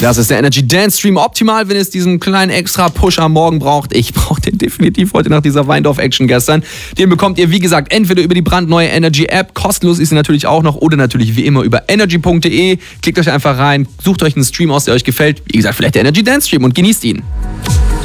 Das ist der Energy Dance Stream. Optimal, wenn es diesen kleinen extra Push am Morgen braucht. Ich brauche den definitiv heute nach dieser Weindorf-Action gestern. Den bekommt ihr, wie gesagt, entweder über die brandneue Energy-App, kostenlos ist sie natürlich auch noch, oder natürlich wie immer über energy.de. Klickt euch einfach rein, sucht euch einen Stream aus, der euch gefällt. Wie gesagt, vielleicht der Energy Dance Stream und genießt ihn.